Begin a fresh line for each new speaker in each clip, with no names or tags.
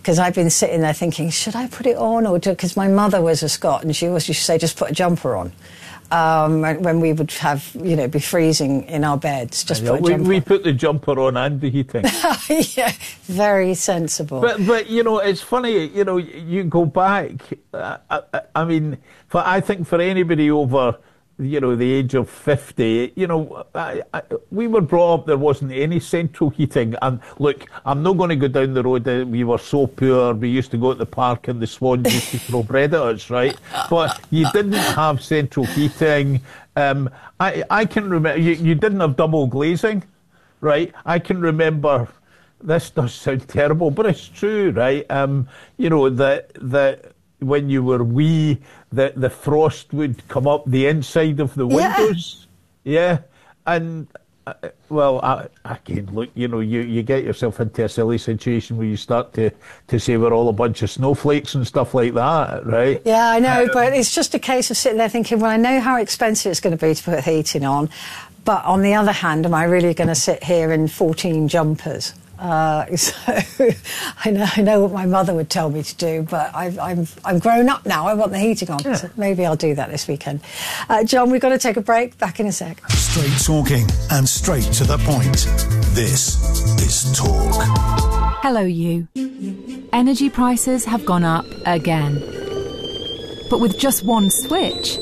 because I've been sitting there thinking, should I put it on or do? Because my mother was a Scot, and she always used to say, just put a jumper on. When we would have, be freezing in our beds, just put a jumper
we
on.
put the jumper on and the heating.
Yeah, very sensible.
But it's funny, you go back, I think for anybody over, the age of 50, we were brought up, there wasn't any central heating. And look, I'm not going to go down the road we were so poor, we used to go to the park and the swans used to throw bread at us, right? But you didn't have central heating. I can remember, you didn't have double glazing, right? I can remember, this does sound terrible, but it's true, right? That when you were wee, the frost would come up the inside of the windows. Yeah. And, again, look, you get yourself into a silly situation where you start to say we're all a bunch of snowflakes and stuff like that, right?
Yeah, I know, but it's just a case of sitting there thinking, well, I know how expensive it's going to be to put heating on, but on the other hand, am I really going to sit here in 14 jumpers? So I know what my mother would tell me to do, but I'm grown up now. I want the heating on, so maybe I'll do that this weekend. John, we've got to take a break. Back in a sec.
Straight talking and straight to the point. This is Talk.
Hello, you. Energy prices have gone up again. But with just one switch,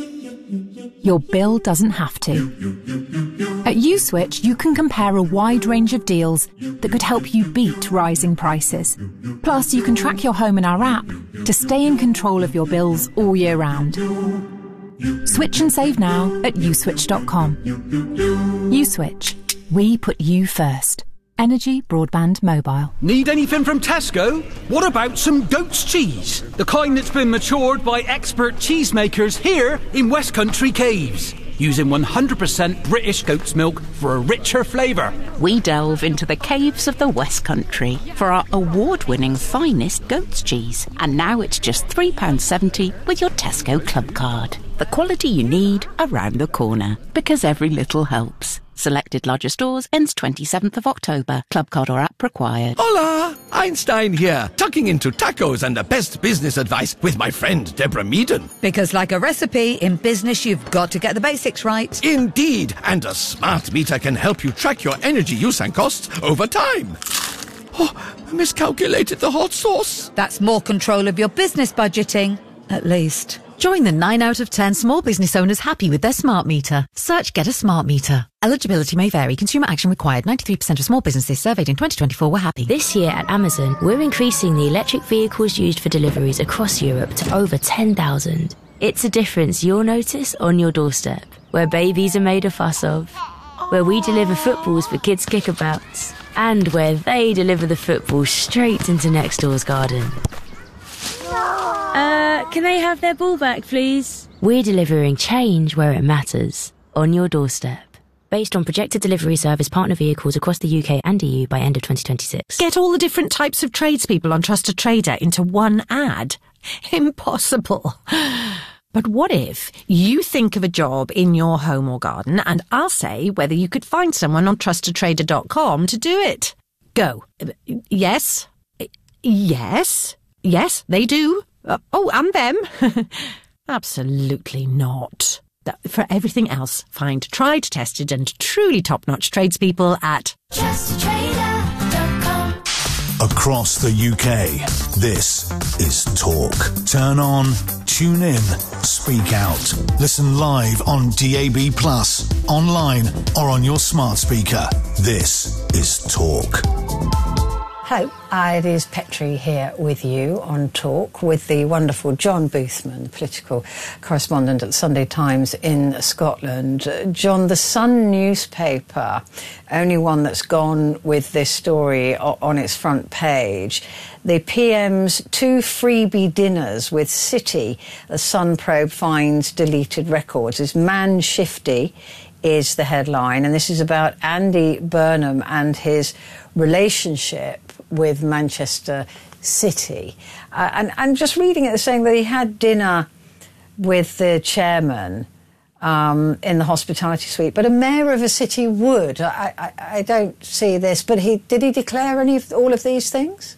your bill doesn't have to. At USwitch, you can compare a wide range of deals that could help you beat rising prices. Plus, you can track your home in our app to stay in control of your bills all year round. Switch and save now at uswitch.com. USwitch. We put you first. Energy Broadband Mobile.
Need anything from Tesco? What about some goat's cheese? The kind that's been matured by expert cheesemakers here in West Country Caves, using 100% British goat's milk for a richer flavour.
We delve into the caves of the West Country for our award-winning finest goat's cheese. And now it's just £3.70 with your Tesco Club card. The quality you need around the corner, because every little helps. Selected larger stores ends 27th of October. Club card or app required.
Hola! Einstein here, tucking into tacos and the best business advice with my friend Deborah Meaden.
Because like a recipe, in business you've got to get the basics right.
Indeed, and a smart meter can help you track your energy use and costs over time. Oh, I miscalculated the hot sauce.
That's more control of your business budgeting, at least.
Join the 9 out of 10 small business owners happy with their smart meter. Search Get a Smart Meter. Eligibility may vary. Consumer action required. 93% of small businesses surveyed in 2024 were happy.
This year at Amazon, we're increasing the electric vehicles used for deliveries across Europe to over 10,000. It's a difference you'll notice on your doorstep, where babies are made a fuss of, where we deliver footballs for kids' kickabouts, and where they deliver the football straight into next door's garden.
Can they have their ball back, please?
We're delivering change where it matters, on your doorstep. Based on projected delivery service partner vehicles across the UK and EU by end of 2026.
Get all the different types of tradespeople on Trusted Trader into one ad. Impossible. But what if you think of a job in your home or garden and I'll say whether you could find someone on trustedtrader.com to do it? Go. Yes. Yes. Yes, they do. And them. Absolutely not. For everything else, find tried, tested and truly top-notch tradespeople at
trustedtrader.com. Across the UK, this is Talk. Turn on, tune in, speak out. Listen live on DAB+, online or on your smart speaker. This is Talk.
Hello, it is Petrie here with you on Talk with the wonderful John Boothman, political correspondent at Sunday Times in Scotland. John, the Sun newspaper, only one that's gone with this story on its front page. The PM's 2 freebie dinners with City. The Sun probe finds deleted records. Is man shifty? Is the headline, and this is about Andy Burnham and his relationship with Manchester City. And just reading it, saying that he had dinner with the chairman in the hospitality suite, but a mayor of a city would. I don't see this, but did he declare all of these things?